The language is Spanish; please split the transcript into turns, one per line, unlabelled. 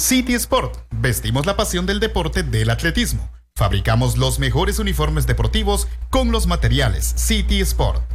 City Sport. Vestimos la pasión del deporte del atletismo. Fabricamos los mejores uniformes deportivos con los materiales City Sport.